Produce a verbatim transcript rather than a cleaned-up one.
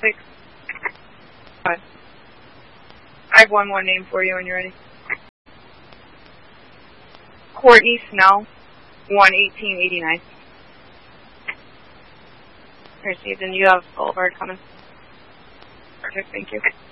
six. Five. I have one more name for you when you're ready. Courtney Snell, one eighteen eighty-nine. Received, and you have Boulevard coming. Perfect, thank you.